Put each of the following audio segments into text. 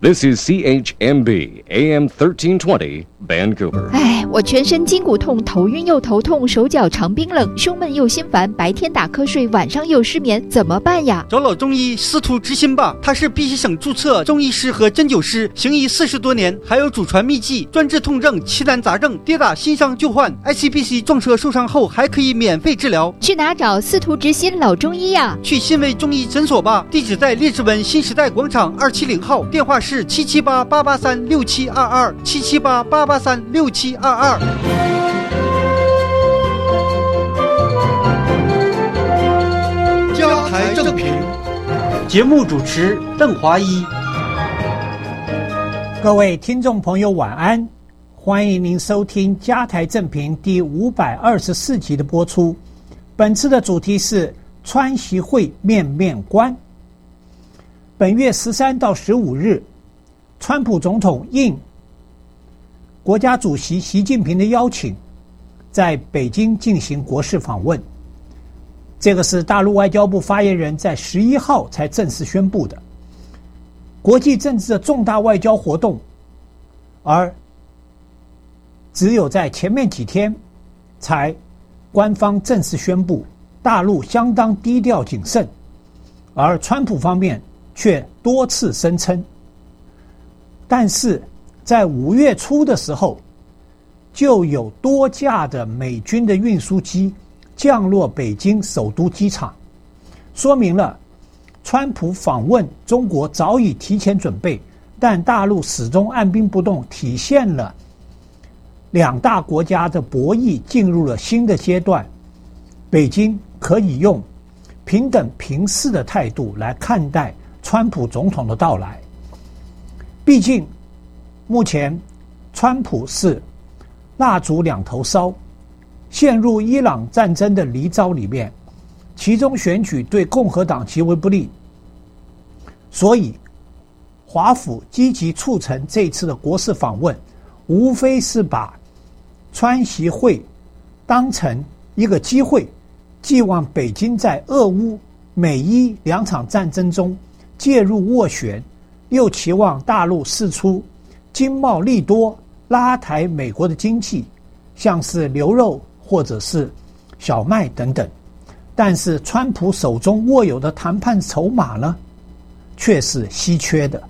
This is CHMB AM 1320 Vancouver。 我全身筋骨痛，头晕又头痛，手脚常冰冷，胸闷又心烦，白天打瞌睡，晚上又失眠，怎么办呀？ 找老中医司徒之心吧，他是碧溪省注册中医师和针灸师，行医40多年，还有祖传秘籍，专治痛症、奇难杂症，跌打新伤旧患。ICBC 撞车受伤后还可以免费治疗。 去哪找司徒之心老中医呀？ 去新威中医诊所吧，地址在列治文新时代广场270号，电话是778-883-6722，778-883-6722。 家台正平， 节目主持邓华一。 各位听众朋友晚安，欢迎您收听家台正平第524集的播出。本次的主题是川习会面面观。本月13到15日，川普总统应国家主席习近平的邀请，在北京进行国事访问。这个是大陆外交部发言人在11号才正式宣布的国际政治的重大外交活动，而只有在前面几天才官方正式宣布，大陆相当低调谨慎，而川普方面却多次声称。但是在5月初的时候，就有多架的美军的运输机降落北京首都机场，说明了川普访问中国早已提前准备，但大陆始终按兵不动，体现了两大国家的博弈进入了新的阶段。北京可以用平等平视的态度来看待川普总统的到来。毕竟目前川普是蜡烛两头烧，陷入伊朗战争的泥沼里面，其中选举对共和党极为不利，所以华府积极促成这次的国事访问，无非是把川习会当成一个机会，寄望北京在俄乌、美伊两场战争中介入斡旋，又期望大陆释出经贸利多，拉抬美国的经济，像是牛肉或者是小麦等等。但是川普手中握有的谈判筹码呢，却是稀缺的。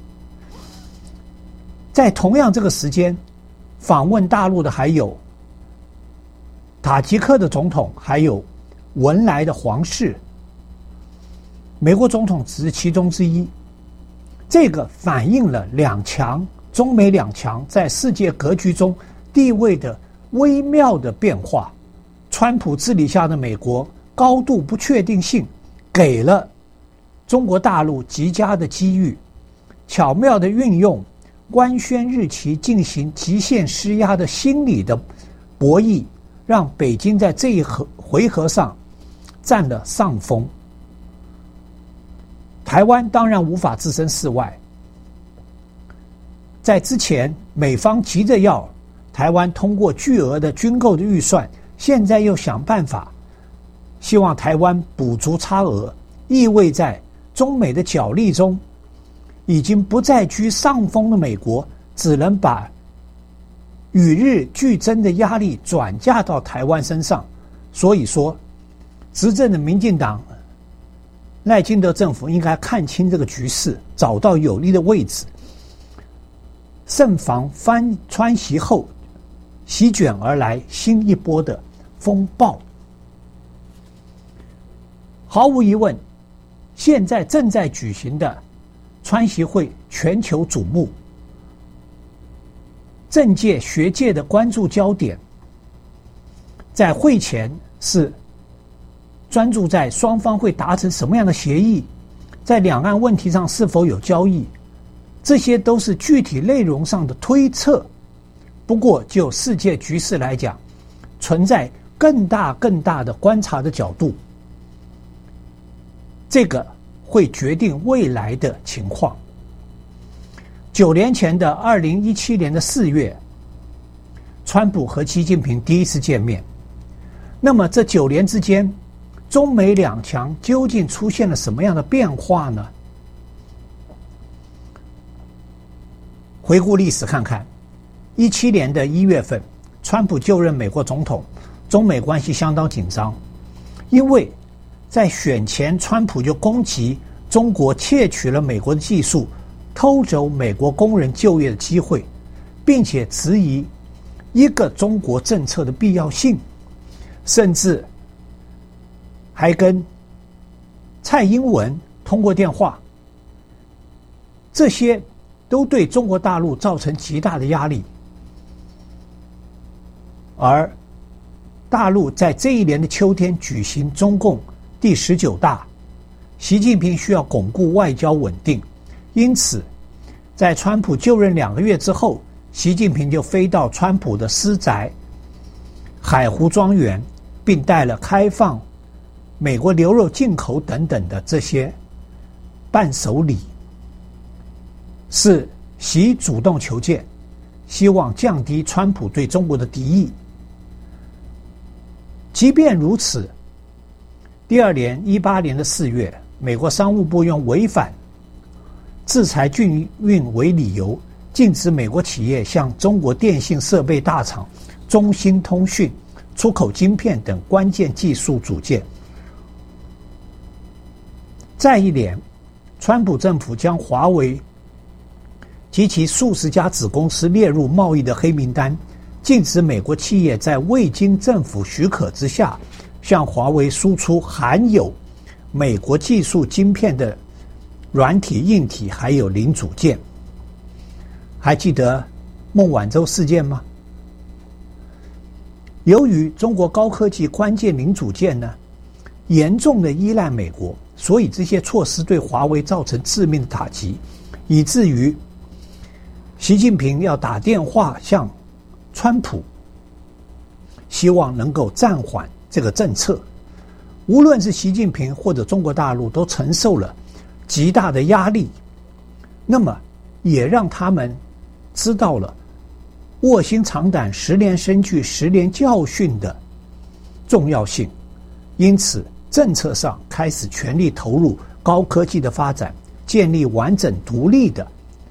在同样这个时间，访问大陆的还有塔吉克的总统，还有文莱的皇室，美国总统只是其中之一。这个反映了中美两强在世界格局中地位的微妙的变化。川普治理下的美国高度不确定性给了中国大陆极佳的机遇，巧妙地运用官宣日期进行极限施压的心理的博弈，让北京在这一回合上占了上风。台湾当然无法置身事外，在之前美方急着要台湾通过巨额的军购的预算，现在又想办法希望台湾补足差额，意味在中美的角力中已经不再居上风的美国，只能把与日俱增的压力转嫁到台湾身上。所以说执政的民进党赖清德政府应该看清这个局势，找到有利的位置，慎防川习后席卷而来新一波的风暴。毫无疑问，现在正在举行的川习会全球瞩目，政界学界的关注焦点在会前是专注在双方会达成什么样的协议，在两岸问题上是否有交易，这些都是具体内容上的推测。不过就世界局势来讲，存在更大的观察的角度，这个会决定未来的情况。9年前的2017年的4月，川普和习近平第一次见面。那么这9年之间，中美两强究竟出现了什么样的变化呢？ 回顾历史看看，17年的1月份，川普就任美国总统，中美关系相当紧张，因为在选前，川普就攻击中国窃取了美国的技术，偷走美国工人就业的机会，并且质疑一个中国政策的必要性，甚至还跟蔡英文通过电话，这些都对中国大陆造成极大的压力。而大陆在这一年的秋天举行中共第19大，习近平需要巩固外交稳定，因此在川普就任2个月之后，习近平就飞到川普的私宅海湖庄园，并带了开放美国牛肉进口等等的这些伴手礼，是习主动求见，希望降低川普对中国的敌意。即便如此，第二年18年的4月，美国商务部用违反制裁禁运为理由，禁止美国企业向中国电信设备大厂中兴通讯出口晶片等关键技术组件。再一年，川普政府将华为及其数十家子公司列入贸易的黑名单，禁止美国企业在未经政府许可之下向华为输出含有美国技术晶片的软体、硬体还有零组件。还记得孟晚舟事件吗？由于中国高科技关键零组件呢严重的依赖美国，所以这些措施对华为造成致命的打击，以至于习近平要打电话向川普，希望能够暂缓这个政策。无论是习近平或者中国大陆都承受了极大的压力，那么也让他们知道了卧薪尝胆、10年深具10年教训的重要性，因此政策上开始全力投入高科技的发展，建立完整独立的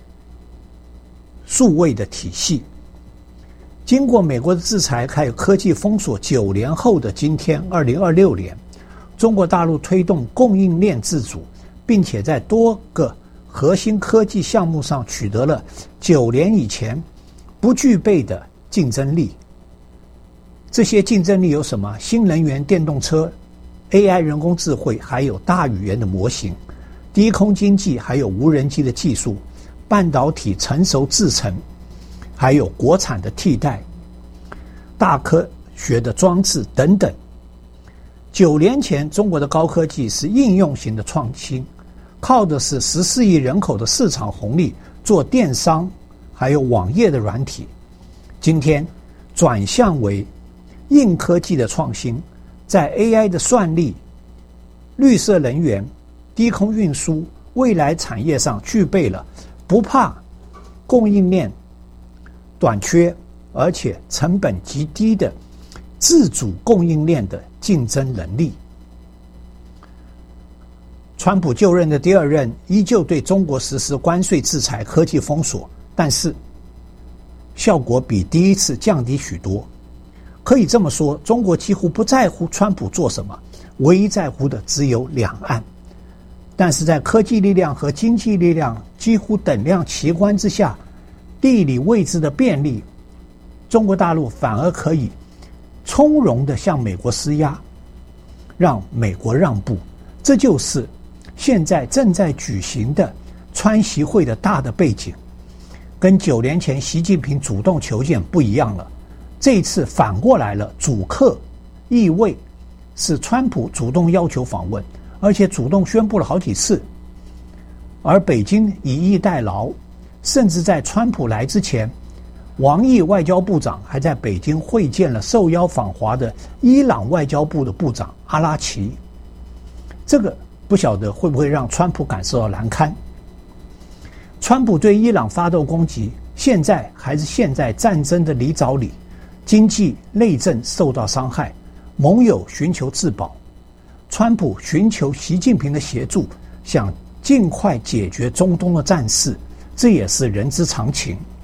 数位的体系。经过美国的制裁还有科技封锁9年后的今天2026年，中国大陆推动供应链自主，并且在多个核心科技项目上取得了9年以前不具备的竞争力。这些竞争力有什么？新能源电动车、AI 人工智慧，还有大语言的模型、低空经济，还有无人机的技术、半导体成熟制程，还有国产的替代、大科学的装置等等。9年前中国的高科技是应用型的创新，靠的是14亿人口的市场红利做电商还有网页的软体。今天转向为硬科技的创新，在 AI 的算力、绿色能源、低空运输、未来产业上具备了不怕供应链短缺，而且成本极低的自主供应链的竞争能力。川普就任的第2任依旧对中国实施关税制裁、科技封锁，但是效果比第一次降低许多。可以这么说，中国几乎不在乎川普做什么，唯一在乎的只有两岸。但是在科技力量和经济力量几乎等量齐观之下，地理位置的便利，中国大陆反而可以从容地向美国施压，让美国让步。这就是现在正在举行的川习会的大的背景，跟9年前习近平主动求见不一样了。这一次反过来了，主客意味是川普主动要求访问，而且主动宣布了好几次，而北京以逸待劳，甚至在川普来之前，王毅外交部长还在北京会见了受邀访华的伊朗外交部的部长阿拉奇。这个不晓得会不会让川普感受到难堪。川普对伊朗发动攻击，现在还是陷在战争的泥沼里，经济内政受到伤害，盟友寻求自保，川普寻求习近平的协助，想尽快解决中东的战事，这也是人之常情。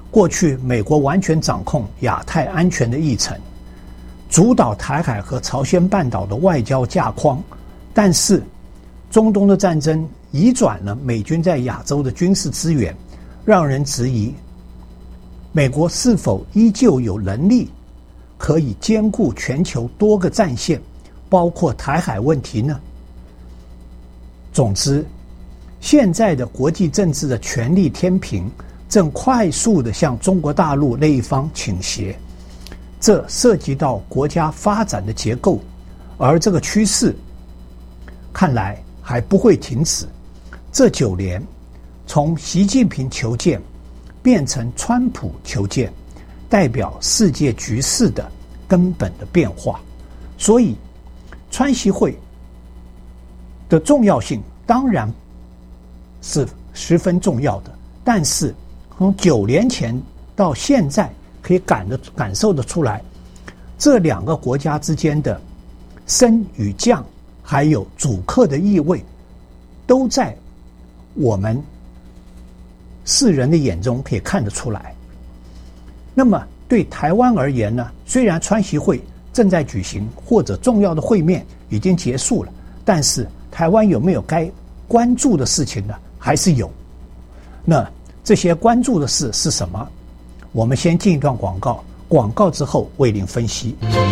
过去美国完全掌控亚太安全的议程，主导台海和朝鲜半岛的外交架框，但是中东的战争移转了美军在亚洲的军事资源，让人质疑美国是否依旧有能力可以兼顾全球多个战线，包括台海问题呢？总之，现在的国际政治的权力天平正快速地向中国大陆那一方倾斜，这涉及到国家发展的结构，而这个趋势看来还不会停止。这9年，从习近平求见变成川普求见，代表世界局势的根本的变化。所以，川习会的重要性当然是十分重要的，但是从9年前到现在，可以感受得出来，这2个国家之间的升与降，还有主客的意味，都在我们世人的眼中可以看得出来。那么对台湾而言呢，虽然川习会正在举行，或者重要的会面已经结束了，但是台湾有没有该关注的事情呢？还是有。那这些关注的事是什么？我们先进一段广告，广告之后为您分析。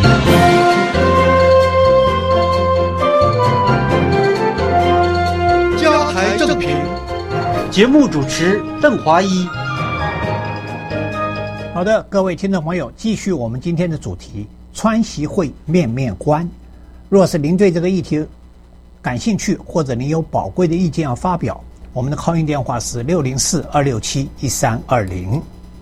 加台正评，节目主持邓华一。 好的，各位听众朋友，继续我们今天的主题：川习会面面观。若是您对这个议题感兴趣，或者您有宝贵的意见要发表，我们的 call in 电话是604-267-1320。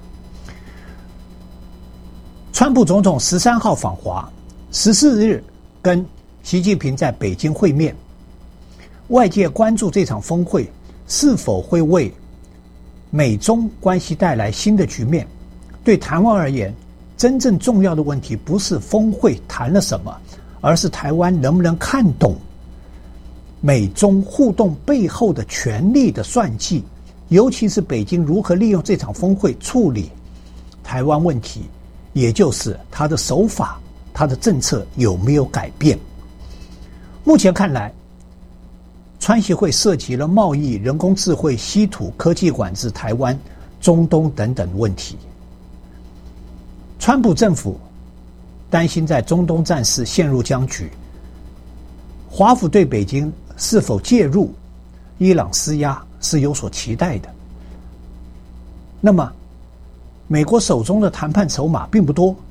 川普总统13号访华，14日跟习近平在北京会面。外界关注这场峰会是否会为美中关系带来新的局面。对台湾而言，真正重要的问题不是峰会谈了什么，而是台湾能不能看懂美中互动背后的权力的算计，尤其是北京如何利用这场峰会处理台湾问题，也就是它的手法、它的政策有没有改变。目前看来，川习会涉及了贸易、人工智慧、稀土、科技管制、台湾、中东等等问题。川普政府担心在中东战事陷入僵局，华府对北京是否介入伊朗施压是有所期待的。那么美国手中的谈判筹码并不多，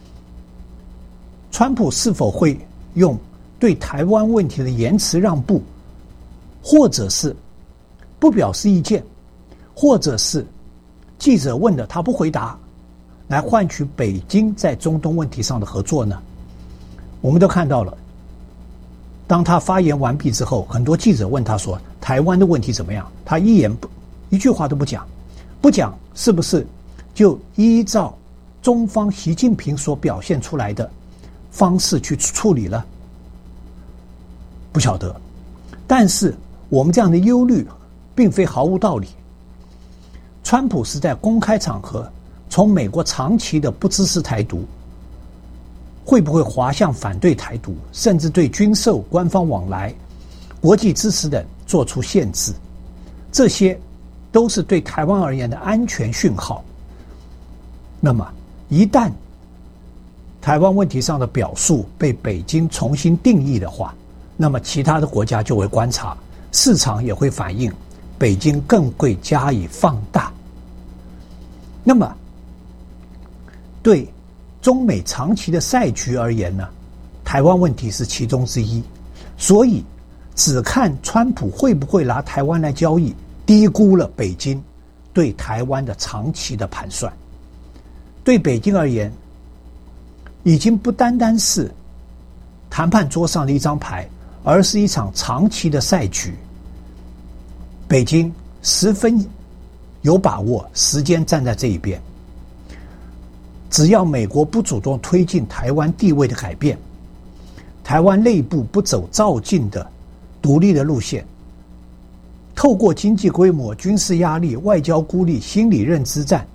川普是否会用对台湾问题的言辞让步，或者是不表示意见，或者是记者问的他不回答，来换取北京在中东问题上的合作呢？我们都看到了，当他发言完毕之后，很多记者问他说台湾的问题怎么样，他一句话都不讲，是不是就依照中方习近平所表现出来的方式去处理了？不晓得。但是我们这样的忧虑并非毫无道理。川普是在公开场合从美国长期的不支持台独，会不会滑向反对台独，甚至对军售、官方往来、国际支持等做出限制，这些都是对台湾而言的安全讯号。那么一旦台湾问题上的表述被北京重新定义的话，那么其他的国家就会观察，市场也会反映，北京更会加以放大。那么对中美长期的赛局而言呢，台湾问题是其中之一。所以只看川普会不会拿台湾来交易，低估了北京对台湾的长期的盘算。对北京而言，已经不单单是谈判桌上的一张牌，而是一场长期的赛局。北京十分有把握，时间站在这一边。只要美国不主动推进台湾地位的改变，台湾内部不走照进的独立的路线，透过经济规模、军事压力、外交孤立、心理认知战、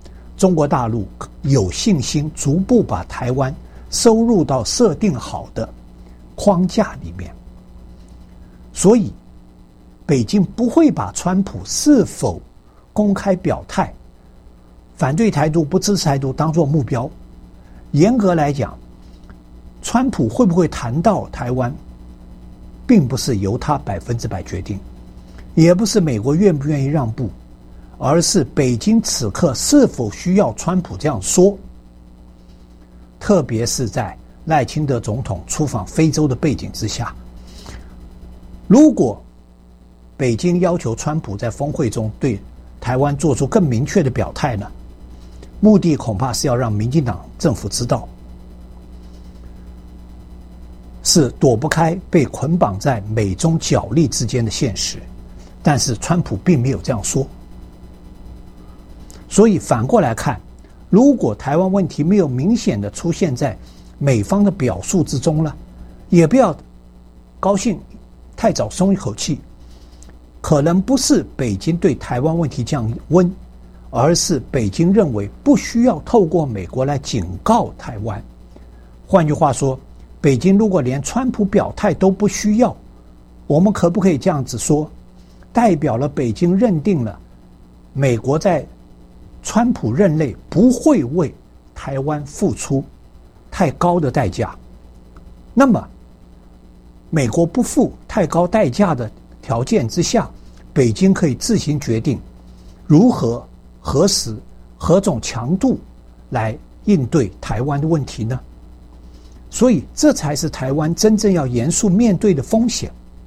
中国大陆有信心逐步把台湾收入到设定好的框架里面，所以北京不会把川普是否公开表态反对台独不支持台独当作目标。严格来讲，川普会不会谈到台湾并不是由他100%决定，也不是美国愿不愿意让步，而是北京此刻是否需要川普这样说。特别是在赖清德总统出访非洲的背景之下，如果北京要求川普在峰会中对台湾做出更明确的表态呢，目的恐怕是要让民进党政府知道，是躲不开被捆绑在美中角力之间的现实。但是川普并没有这样说，所以反过来看，如果台湾问题没有明显的出现在美方的表述之中了，也不要高兴太早松一口气，可能不是北京对台湾问题降温，而是北京认为不需要透过美国来警告台湾。换句话说，北京如果连川普表态都不需要，我们可不可以这样子说，代表了北京认定了美国在川普任内不会为台湾付出太高的代价，那么美国不付太高代价的条件之下，北京可以自行决定如何何时何种强度来应对台湾的问题呢？所以这才是台湾真正要严肃面对的风险。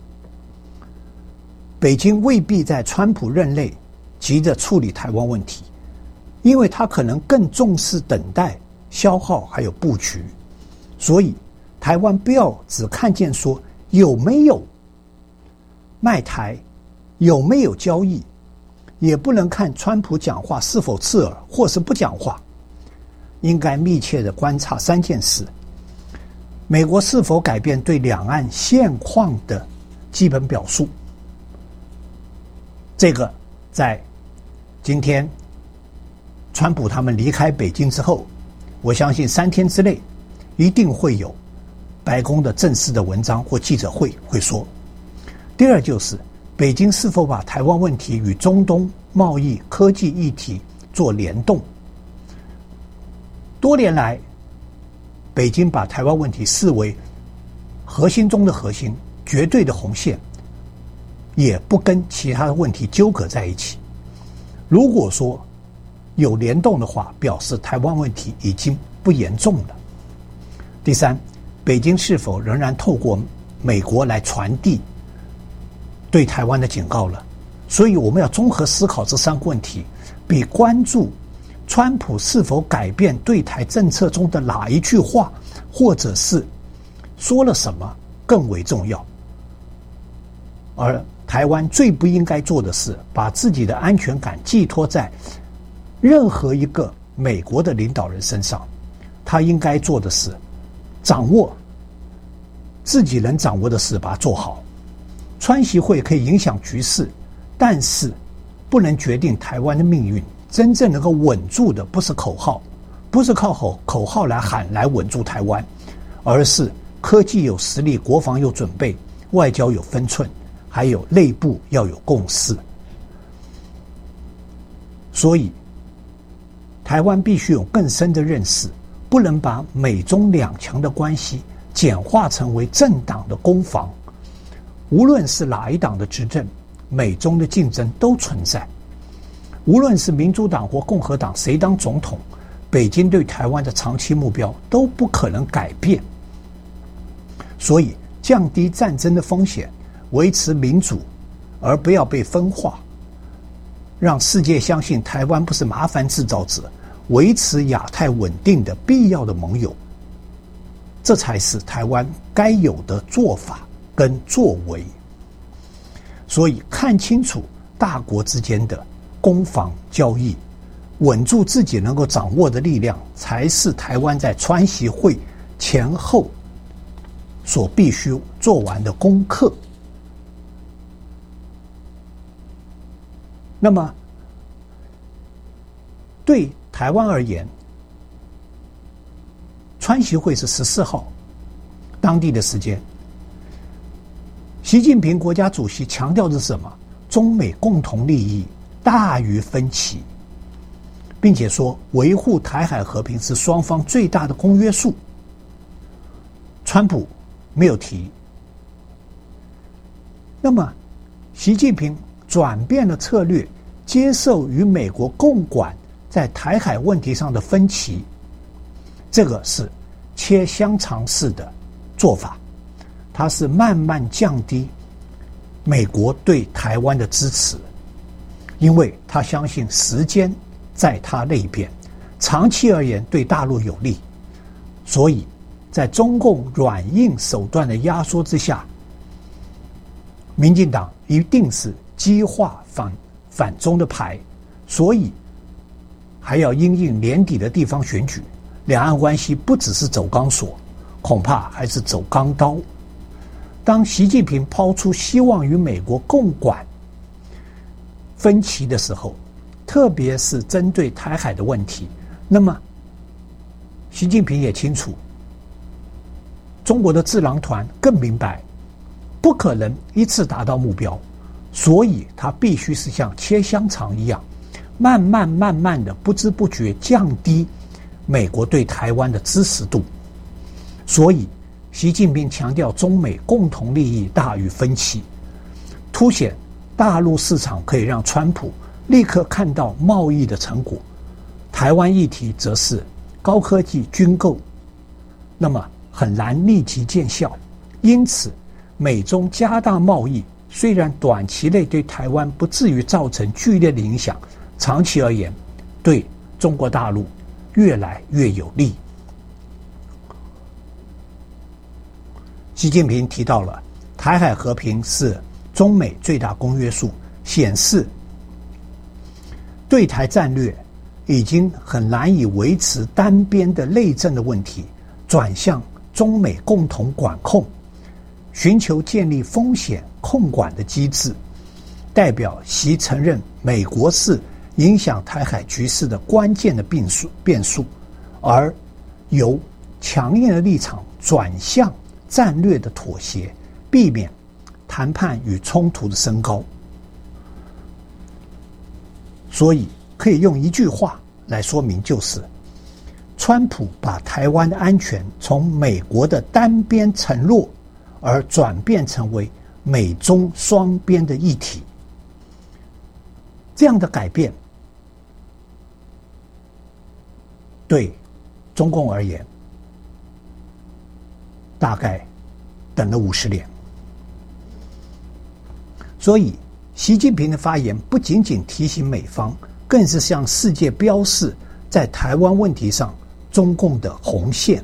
北京未必在川普任内急着处理台湾问题，因为他可能更重视等待、消耗还有布局。所以台湾不要只看见说有没有卖台，有没有交易，也不能看川普讲话是否刺耳或是不讲话，应该密切的观察3件事：美国是否改变对两岸现况的基本表述。这个在今天川普他们离开北京之后，我相信3天之内一定会有白宫的正式的文章或记者会会说。第二就是北京是否把台湾问题与中东贸易科技议题做联动。多年来北京把台湾问题视为核心中的核心，绝对的红线，也不跟其他的问题纠葛在一起。如果说有联动的话，表示台湾问题已经不严重了。第三，北京是否仍然透过美国来传递对台湾的警告了？所以我们要综合思考这3个问题，比关注川普是否改变对台政策中的哪一句话，或者是说了什么更为重要。而台湾最不应该做的是把自己的安全感寄托在任何一个美国的领导人身上，他应该做的是掌握自己能掌握的事，把它做好。川习会可以影响局势，但是不能决定台湾的命运。真正能够稳住的不是口号，不是靠口号来喊来稳住台湾，而是科技有实力，国防有准备，外交有分寸，还有内部要有共识。所以台湾必须有更深的认识，不能把美中两强的关系简化成为政党的攻防。无论是哪一党的执政，美中的竞争都存在。无论是民主党或共和党谁当总统，北京对台湾的长期目标都不可能改变。所以降低战争的风险，维持民主，而不要被分化，让世界相信台湾不是麻烦制造者，维持亚太稳定的必要的盟友，这才是台湾该有的做法跟作为。所以看清楚大国之间的攻防交易，稳住自己能够掌握的力量，才是台湾在川习会前后所必须做完的功课。那么对台湾而言，川习会是14号当地的时间，习近平国家主席强调的是什么？中美共同利益大于分歧，并且说维护台海和平是双方最大的公约数。川普没有提。那么习近平转变了策略，接受与美国共管在台海问题上的分歧，这个是切香肠式的做法，它是慢慢降低美国对台湾的支持，因为他相信时间在他那一边，长期而言对大陆有利，所以在中共软硬手段的压缩之下，民进党一定是激化反中的牌，所以还要因应年底的地方选举，两岸关系不只是走钢索，恐怕还是走钢刀。当习近平抛出希望与美国共管分歧的时候，特别是针对台海的问题，那么习近平也清楚，中国的智囊团更明白不可能一次达到目标，所以他必须是像切香肠一样，慢慢的不知不觉降低美国对台湾的支持度。所以习近平强调中美共同利益大于分歧，凸显大陆市场可以让川普立刻看到贸易的成果，台湾议题则是高科技军购，那么很难立即见效。因此美中加大贸易，虽然短期内对台湾不至于造成剧烈的影响，长期而言对中国大陆越来越有利。习近平提到了台海和平是中美最大公约数，显示对台战略已经很难以维持单边的内政的问题，转向中美共同管控，寻求建立风险控管的机制，代表习承认美国是影响台海局势的关键的变数，而由强硬的立场转向战略的妥协，避免谈判与冲突的升高。所以可以用一句话来说明，就是川普把台湾的安全从美国的单边承诺而转变成为美中双边的议题。这样的改变对中共而言大概等了50年。所以习近平的发言不仅仅提醒美方，更是向世界标示在台湾问题上中共的红线。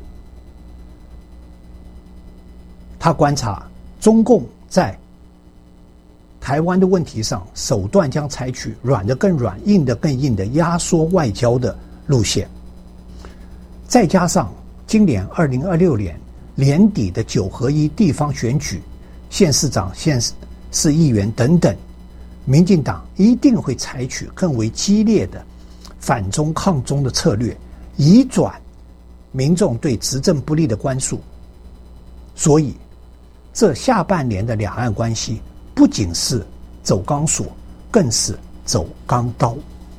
他观察中共在台湾的问题上手段将采取软的更软、硬的更硬的压缩外交的路线，再加上今年2026年年底的9合1地方选举，县市长、县市议员等等，民进党一定会采取更为激烈的反中抗中的策略，移转民众对执政不利的关注。所以这下半年的两岸关系不仅是走钢索，更是走钢刀。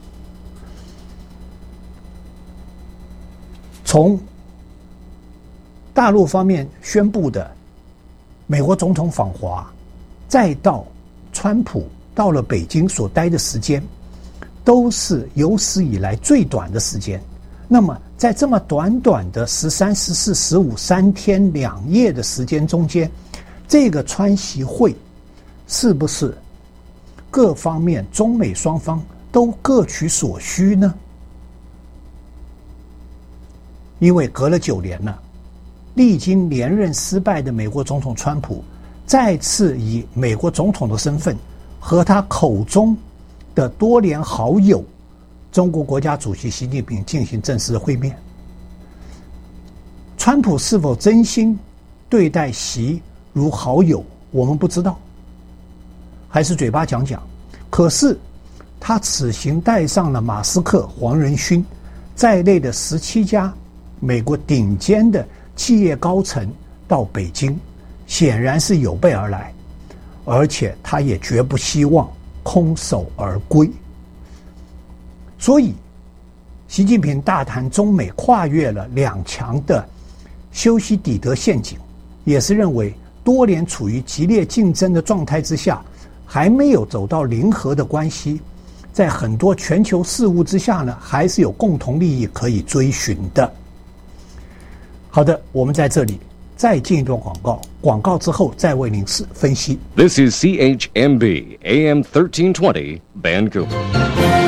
从大陆方面宣布的美国总统访华，再到川普到了北京所待的时间，都是有史以来最短的时间。那么在这么短短的13、14、15 3天2夜的时间中间，这个川习会是不是各方面中美双方都各取所需呢？因为隔了9年了，历经连任失败的美国总统川普再次以美国总统的身份和他口中的多年好友中国国家主席习近平进行正式的会面。川普是否真心对待习如好友，我们不知道，还是嘴巴讲讲。可是他此行带上了马斯克、黄仁勋， 在内的17家美国顶尖的企业高层到北京，显然是有备而来，而且他也绝不希望空手而归。所以习近平大谈中美跨越了两强的修昔底德陷阱，也是认为多年处于激烈竞争的状态之下，还没有走到零和的关系，在很多全球事务之下呢，还是有共同利益可以追寻的。好的，我们在这里再进一段广告，广告之后再为您分析。 This is CHMB AM 1320 Vancouver.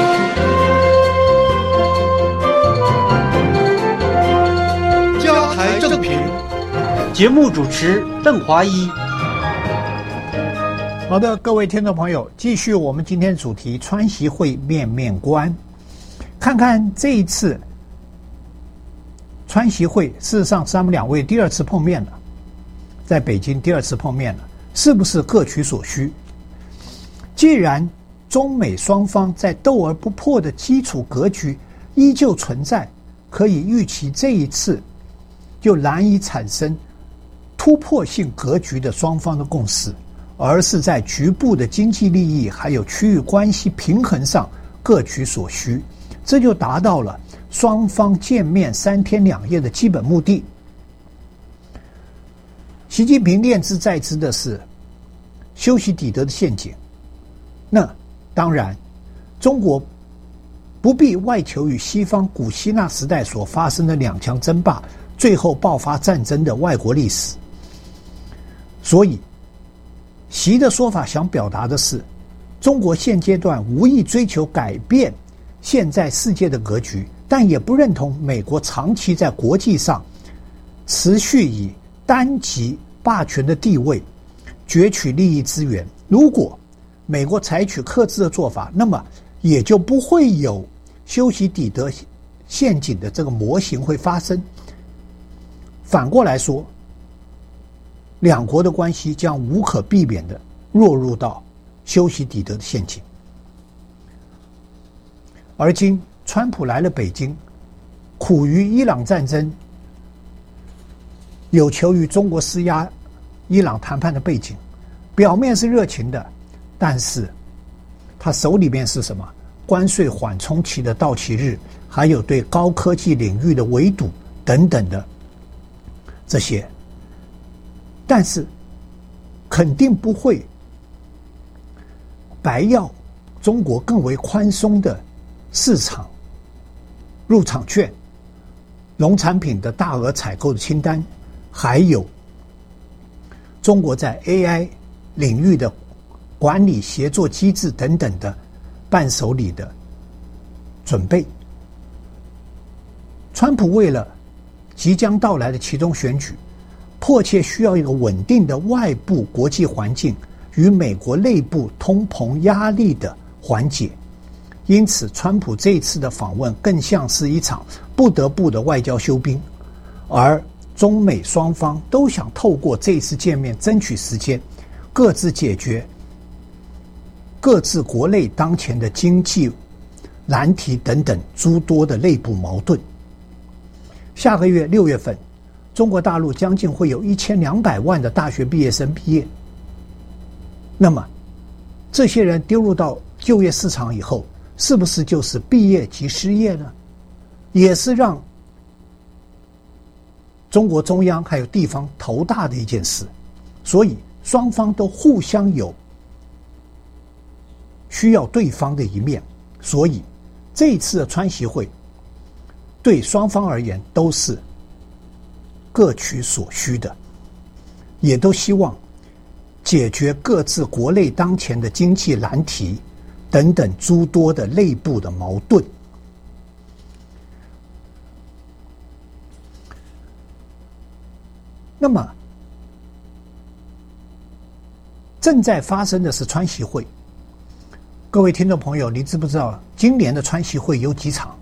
加台正评，节目主持邓华一。 好的，各位听众朋友，继续我们今天的主题：川习会面面观。看看这一次川习会，事实上是他们两位第二次碰面了，在北京第二次碰面了，是不是各取所需？既然中美双方在斗而不破的基础格局依旧存在，可以预期这一次就难以产生突破性格局的双方的共识，而是在局部的经济利益还有区域关系平衡上各取所需，这就达到了双方见面3天2夜的基本目的。习近平念之在之的是修昔底德的陷阱，那当然中国不必外求于西方古希腊时代所发生的两强争霸最后爆发战争的外国历史，所以习的说法想表达的是，中国现阶段无意追求改变现在世界的格局，但也不认同美国长期在国际上持续以单极霸权的地位攫取利益资源。如果美国采取克制的做法，那么也就不会有修昔底德陷阱的这个模型会发生。反过来说，两国的关系将无可避免地落入到修昔底德的陷阱。而今川普来了北京，苦于伊朗战争，有求于中国施压伊朗谈判的背景，表面是热情的，但是他手里面是什么？关税缓冲期的到期日，还有对高科技领域的围堵等等的这些，但是肯定不会白要中国更为宽松的市场入场券、农产品的大额采购的清单，还有中国在 AI 领域的管理协作机制等等的伴手礼的准备。川普为了即将到来的期中选举，迫切需要一个稳定的外部国际环境与美国内部通膨压力的缓解，因此川普这一次的访问更像是一场不得不的外交休兵，而中美双方都想透过这一次见面争取时间，各自解决各自国内当前的经济难题等等诸多的内部矛盾。下个月6月份，中国大陆将近会有1200万的大学毕业生毕业，那么这些人丢入到就业市场以后，是不是就是毕业即失业呢？也是让中国中央还有地方头大的一件事。所以双方都互相有需要对方的一面，所以这一次的川习会对双方而言都是各取所需的，也都希望解决各自国内当前的经济难题等等诸多的内部的矛盾。那么正在发生的是川习会，各位听众朋友，你知不知道今年的川习会有几场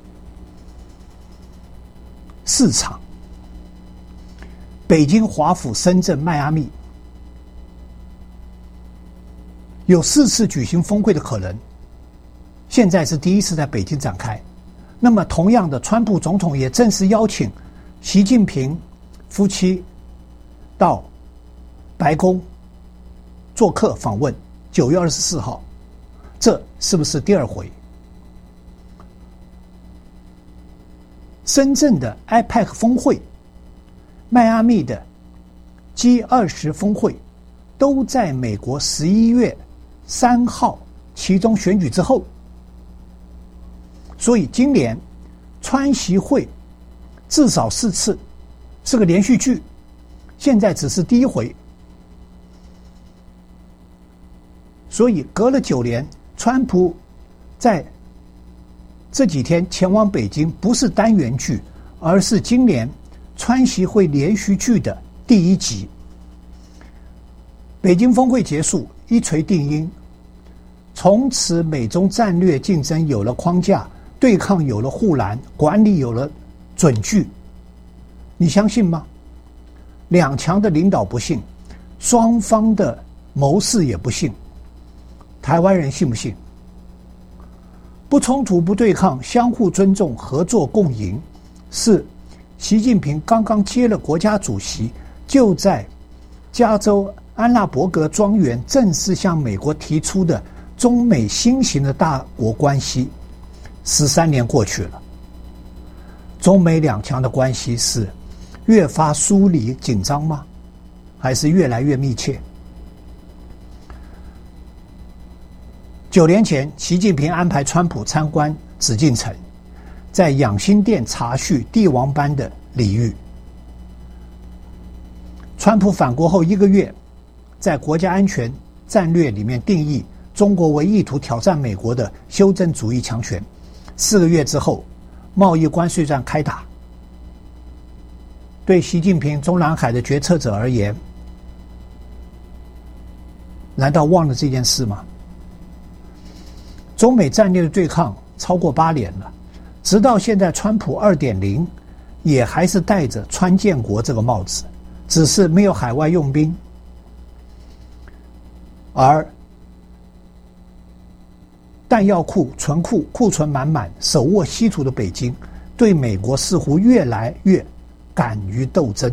？4场，北京、华府、深圳、迈阿密，有4次举行峰会的可能。现在是第一次在北京展开， 那么同样的，川普总统也正式邀请习近平夫妻到白宫做客访问，9月24号，这是不是第二回？深圳的 IPEC 峰会、迈阿密的 G20 峰会都在美国11月3号期中选举之后，所以今年川习会至少4次，是个连续剧，现在只是第一回。所以隔了9年，川普在这几天前往北京不是单元剧，而是今年川习会连续剧的第1集。北京峰会结束，一锤定音，从此美中战略竞争有了框架，对抗有了护栏，管理有了准据。你相信吗？两强的领导不信，双方的谋士也不信，台湾人信不信？不冲突、不对抗，相互尊重、合作共赢，是习近平刚刚接了国家主席，就在加州安纳伯格庄园正式向美国提出的中美新型的大国关系。13年过去了，中美两强的关系是越发疏离紧张吗？还是越来越密切？9年前，习近平安排川普参观紫禁城，在养心殿查叙帝王般的礼遇。川普返国后1个月，在国家安全战略里面定义中国为意图挑战美国的修正主义强权。4个月之后，贸易关税战开打。对习近平中南海的决策者而言，难道忘了这件事吗？中美战略的对抗超过8年了，直到现在川普 2.0 也还是戴着川建国这个帽子，只是没有海外用兵。而弹药库、库存满满、手握稀土的北京，对美国似乎越来越敢于斗争。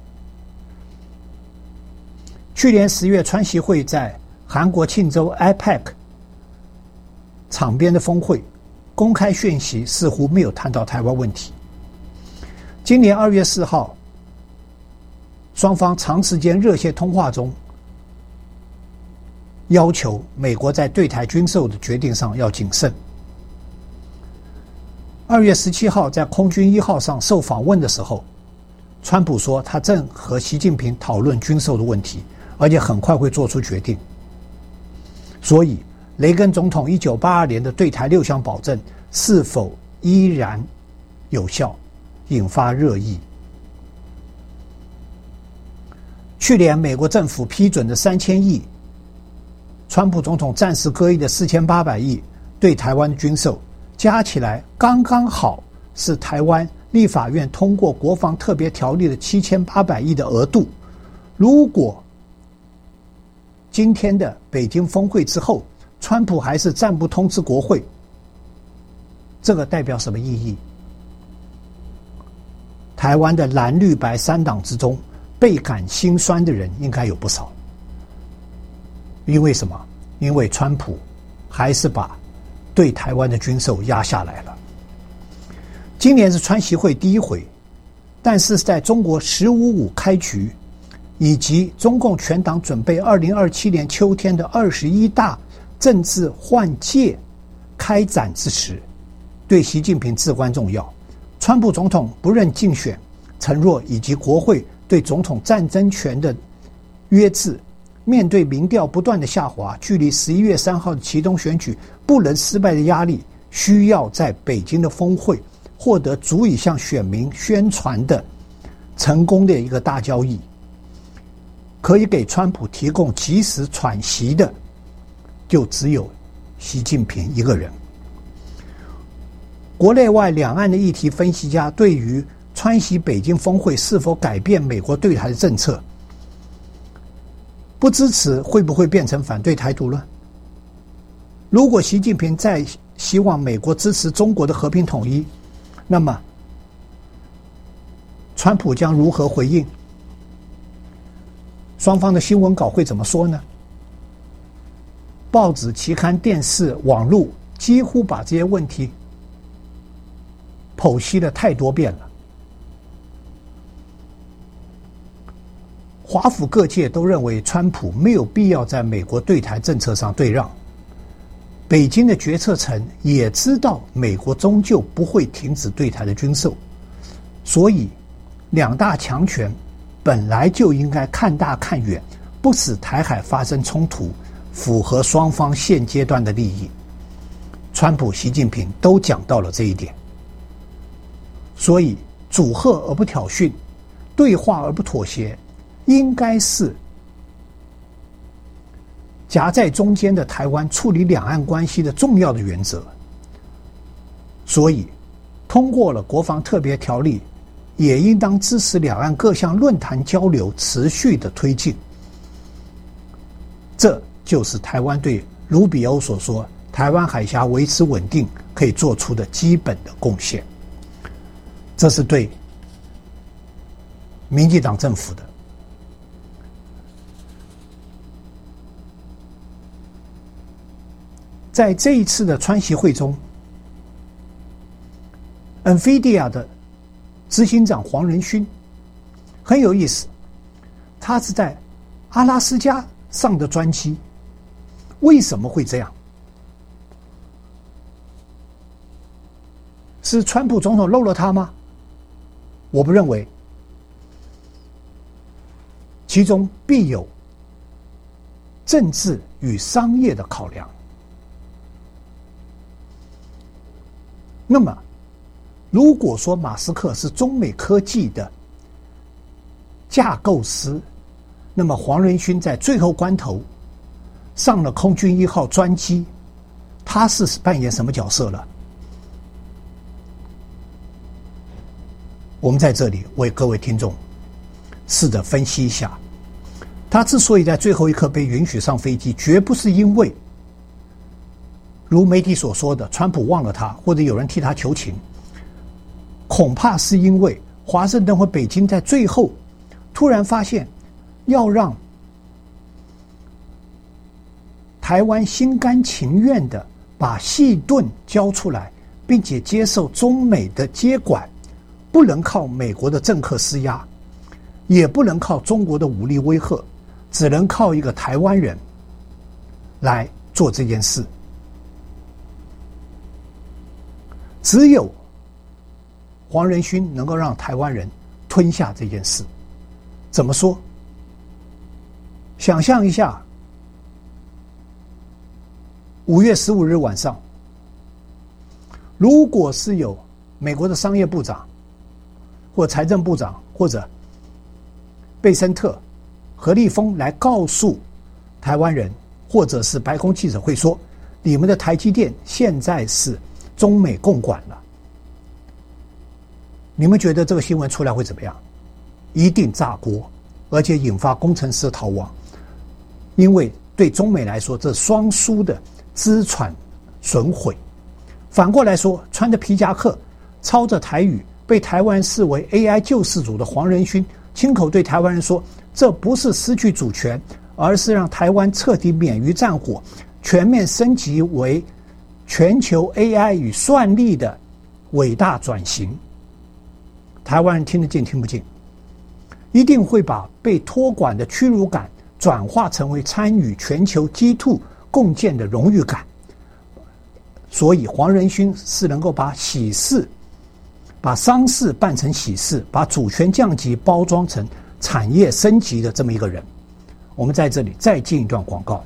去年10月，川习会在韩国庆州 IPEC 场边的峰会公开讯息，似乎没有谈到台湾问题。今年2月4号，双方长时间热线通话中，要求美国在对台军售的决定上要谨慎。2月17号，在空军1号上受访问的时候，川普说他正和习近平讨论军售的问题，而且很快会做出决定。所以雷根总统1982年的对台6项保证是否依然有效，引发热议。去年美国政府批准的3000亿，川普总统暂时割役的4800亿对台湾军售，加起来刚刚好是台湾立法院通过国防特别条例的7800亿的额度。如果今天的北京峰会之后，川普还是暂不通知国会，这个代表什么意义？台湾的蓝绿白3党之中，倍感心酸的人应该有不少。因为什么？因为川普还是把对台湾的军售压下来了。今年是川习会第1回，但是在中国15.5开局，以及中共全党准备2027年秋天的21大政治换届开展之时，对习近平至关重要。川普总统不认竞选承诺以及国会对总统战争权的约制，面对民调不断的下滑，距离11月3号的期中选举不能失败的压力，需要在北京的峰会获得足以向选民宣传的成功的一个大交易，可以给川普提供及时喘息的，就只有习近平一个人。国内外两岸的议题分析家对于川习北京峰会是否改变美国对台的政策，不支持会不会变成反对台独呢？如果习近平在希望美国支持中国的和平统一，那么川普将如何回应？双方的新闻稿会怎么说呢？报纸、期刊、电视、网络几乎把这些问题剖析了太多遍了。华府各界都认为川普没有必要在美国对台政策上对让，北京的决策层也知道美国终究不会停止对台的军售，所以两大强权本来就应该看大看远，不使台海发生冲突，符合双方现阶段的利益。川普、习近平都讲到了这一点，所以阻吓而不挑衅，对话而不妥协，应该是夹在中间的台湾处理两岸关系的重要的原则。所以通过了国防特别条例，也应当支持两岸各项论坛交流持续的推进。这就是台湾对卢比欧所说台湾海峡维持稳定可以做出的基本的贡献。这是对民进党政府的。在这一次的川习会中， NVIDIA 的执行长黄仁勋很有意思，他是在阿拉斯加上的专机。为什么会这样？是川普总统漏了他吗？我不认为，其中必有政治与商业的考量。那么如果说马斯克是中美科技的架构师，那么黄仁勋在最后关头上了空军1号专机，他是扮演什么角色了？我们在这里为各位听众试着分析一下，他之所以在最后一刻被允许上飞机，绝不是因为如媒体所说的川普忘了他，或者有人替他求情，恐怕是因为华盛顿或北京在最后突然发现要让台湾心甘情愿的把细盾交出来，并且接受中美的接管，不能靠美国的政客施压，也不能靠中国的武力威吓，只能靠一个台湾人来做这件事。只有黄仁勋能够让台湾人吞下这件事。怎么说？想象一下5月15日晚上，如果是有美国的商业部长或财政部长或者贝森特、何立峰来告诉台湾人，或者是白宫记者会说，你们的台积电现在是中美共管了，你们觉得这个新闻出来会怎么样？一定炸锅，而且引发工程师逃亡。因为对中美来说，这双输的资产损毁。反过来说，穿着皮夹克操着台语被台湾视为 AI 救世主的黄仁勋，亲口对台湾人说，这不是失去主权，而是让台湾彻底免于战火，全面升级为全球 AI 与算力的伟大转型。台湾人听得进听不进，一定会把被托管的屈辱感转化成为参与全球 G2 共建的荣誉感。所以黄仁勋是能够把喜事、把丧事办成喜事，把主权降级包装成产业升级的这么一个人。我们在这里再进一段广告。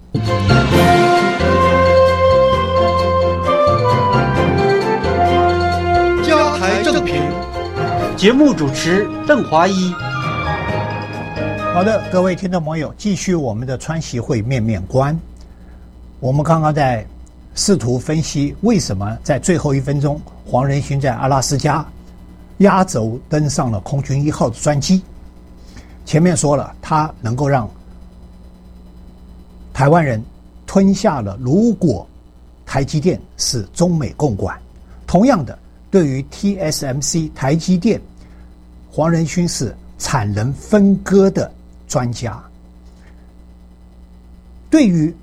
加台正评，节目主持邓华一。 好的，各位听众朋友，继续我们的川习会面面观。我们刚刚在试图分析为什么在最后1分钟，黄仁勋在阿拉斯加压轴登上了空军1号的专机。前面说了，他能够让台湾人吞下了如果台积电是中美共管。同样的，对于 TSMC 台积电，黄仁勋是产能分割的专家。对于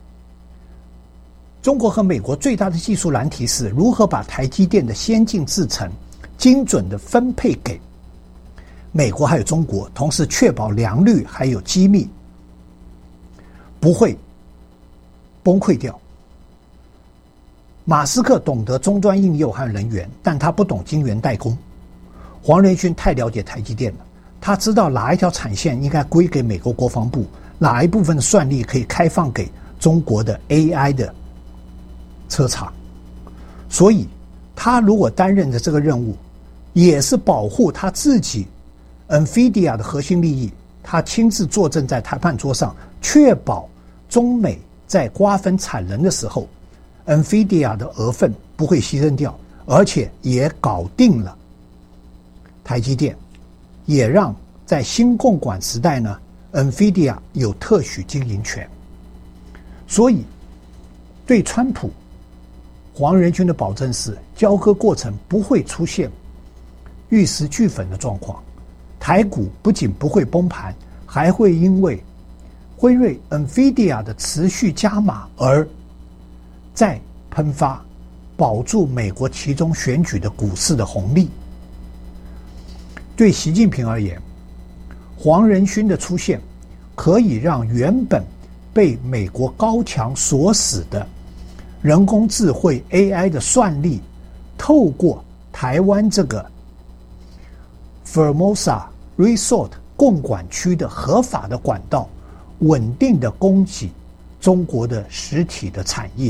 中国和美国最大的技术难题是如何把台积电的先进制程精准的分配给美国还有中国，同时确保良率还有机密不会崩溃掉。马斯克懂得终端应用和人员，但他不懂晶圆代工。黄仁勋太了解台积电了，他知道哪一条产线应该归给美国国防部，哪一部分的算力可以开放给中国的 AI 的车厂。所以他如果担任的这个任务也是保护他自己 NVIDIA 的核心利益，他亲自坐镇在谈判桌上，确保中美在瓜分产能的时候 NVIDIA 的额分不会牺牲掉，而且也搞定了台积电，也让在新共管时代呢 NVIDIA 有特许经营权。所以对川普黄仁勋的保证是交割过程不会出现玉石俱焚的状况，台股不仅不会崩盘，还会因为辉瑞 NVIDIA 的持续加码而再喷发，保住美国其中选举的股市的红利。对习近平而言，黄仁勋的出现可以让原本被美国高墙锁死的人工智慧 AI 的算力，透过台湾这个 Formosa Resort 共管区的合法的管道，稳定的供给中国的实体的产业。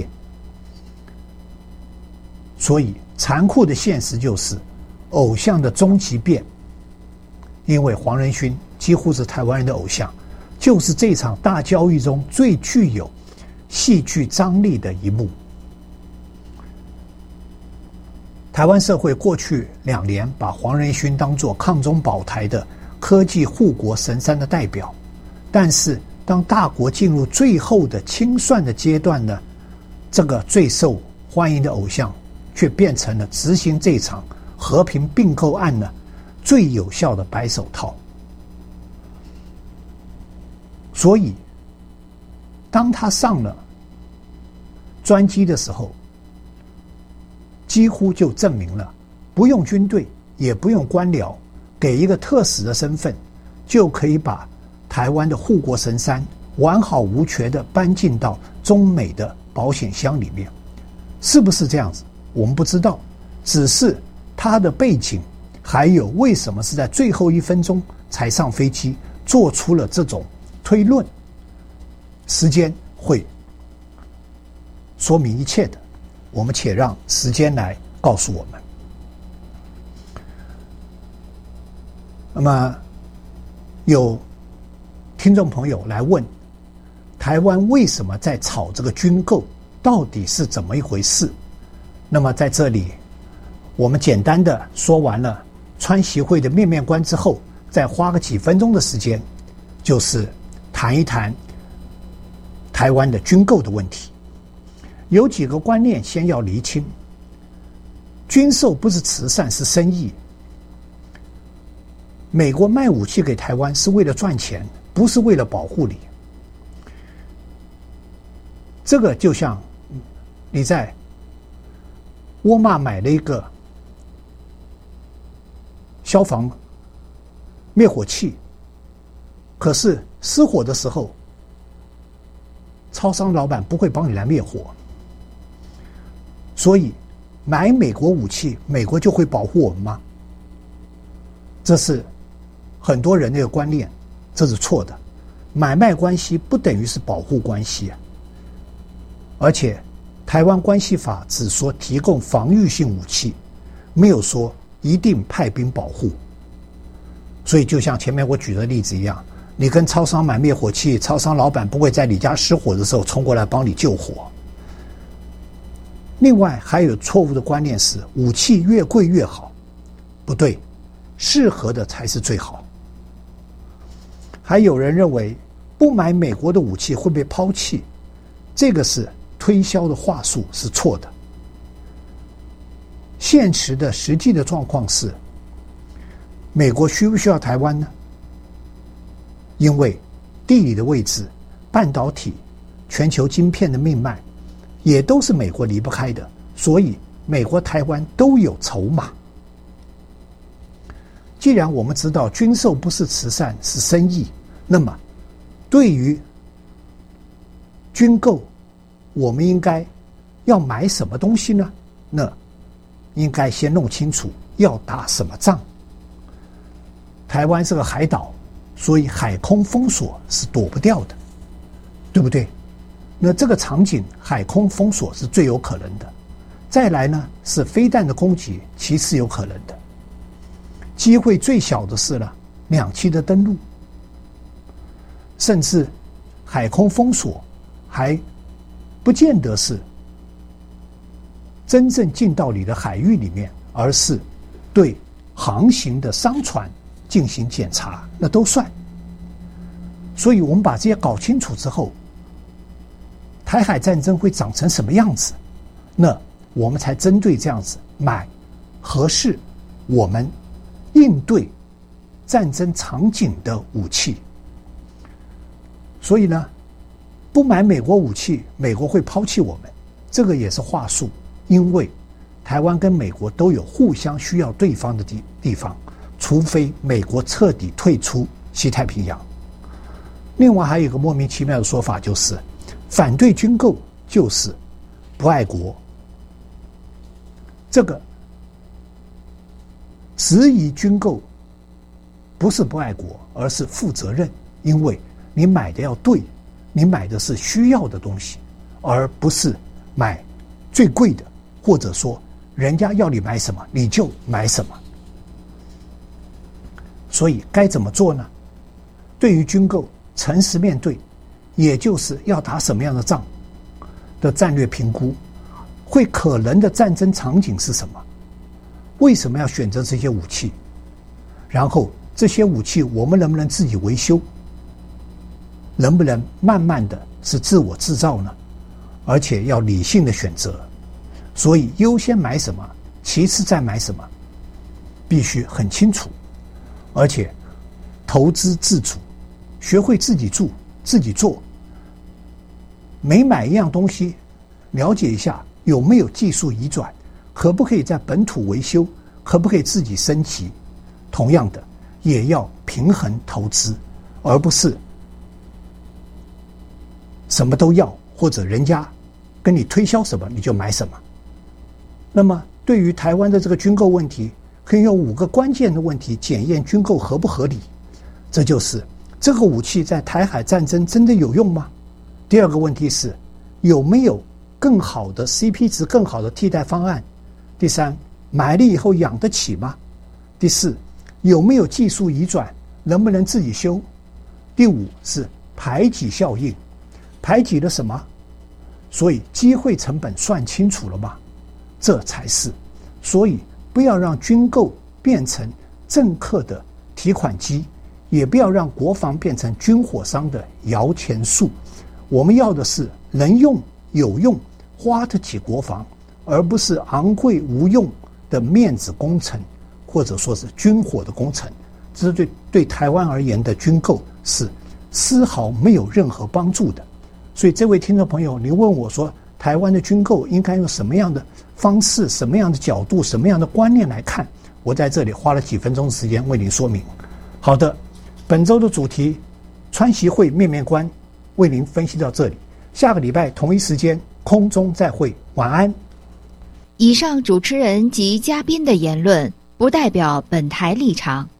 所以残酷的现实就是偶像的终极变，因为黄仁勋几乎是台湾人的偶像，就是这场大交易中最具有戏剧张力的一幕。台湾社会过去2年把黄仁勋当作抗中保台的科技护国神山的代表，但是当大国进入最后的清算的阶段呢，这个最受欢迎的偶像却变成了执行这场和平并购案呢最有效的白手套。所以当他上了专机的时候，几乎就证明了不用军队也不用官僚，给一个特使的身份就可以把台湾的护国神山完好无缺的搬进到中美的保险箱里面。是不是这样子我们不知道，只是他的背景还有为什么是在最后1分钟才上飞机，做出了这种推论，时间会说明一切的，我们且让时间来告诉我们。那么有听众朋友来问，台湾为什么在炒这个军购，到底是怎么一回事？那么在这里我们简单的说完了川习会的面面观之后，再花个几分钟的时间，就是谈一谈台湾的军购的问题。有几个观念先要厘清，军售不是慈善，是生意。美国卖武器给台湾是为了赚钱，不是为了保护你。这个就像你在沃尔玛买了一个消防灭火器，可是失火的时候超商老板不会帮你来灭火。所以买美国武器，美国就会保护我们吗？这是很多人的一个观念，这是错的。买卖关系不等于是保护关系啊。而且台湾关系法只说提供防御性武器，没有说一定派兵保护。所以就像前面我举的例子一样，你跟超商买灭火器，超商老板不会在你家失火的时候冲过来帮你救火。另外还有错误的观念是武器越贵越好，不对，适合的才是最好。还有人认为不买美国的武器会被抛弃，这个是推销的话术是错的。现实的实际的状况是，美国需不需要台湾呢？因为地理的位置、半导体、全球晶片的命脉也都是美国离不开的，所以美国台湾都有筹码。既然我们知道军售不是慈善是生意，那么对于军购我们应该要买什么东西呢？那应该先弄清楚要打什么仗。台湾是个海岛，所以海空封锁是躲不掉的，对不对？那这个场景海空封锁是最有可能的，再来呢是飞弹的攻击，其次有可能的。机会最小的是了2栖的登陆，甚至海空封锁还不见得是真正进到你的海域里面，而是对航行的商船进行检查，那都算。所以我们把这些搞清楚之后，台海战争会长成什么样子，那我们才针对这样子买合适我们应对战争场景的武器。所以呢，不买美国武器，美国会抛弃我们，这个也是话术。因为台湾跟美国都有互相需要对方的地方，除非美国彻底退出西太平洋。另外还有一个莫名其妙的说法，就是反对军购就是不爱国。这个质疑军购不是不爱国，而是负责任，因为你买的要对，你买的是需要的东西，而不是买最贵的，或者说人家要你买什么你就买什么。所以该怎么做呢？对于军购诚实面对，也就是要打什么样的仗的战略评估，会可能的战争场景是什么，为什么要选择这些武器，然后这些武器我们能不能自己维修，能不能慢慢的是自我制造呢？而且要理性的选择。所以优先买什么，其次再买什么，必须很清楚。而且投资自主，学会自己自己做。每买一样东西，了解一下有没有技术移转，可不可以在本土维修，可不可以自己升级。同样的，也要平衡投资，而不是什么都要，或者人家跟你推销什么你就买什么。那么对于台湾的这个军购问题，可以用5个关键的问题检验军购合不合理。这就是这个武器在台海战争真的有用吗？第二个问题是有没有更好的 CP 值更好的替代方案？第三，买了以后养得起吗？第四，有没有技术移转，能不能自己修？第5是排挤效应，排挤了什么？所以机会成本算清楚了吗？这才是。所以不要让军购变成政客的提款机，也不要让国防变成军火商的摇钱树。我们要的是能用有用，花得起国防，而不是昂贵无用的面子工程，或者说是军火的工程。这是对台湾而言的军购是丝毫没有任何帮助的。所以这位听众朋友，你问我说台湾的军购应该用什么样的方式、什么样的角度、什么样的观念来看，我在这里花了几分钟的时间为您说明。好的，本周的主题川习会面面观为您分析到这里，下个礼拜同一时间空中再会，晚安。 以上主持人及嘉宾的言论不代表本台立场。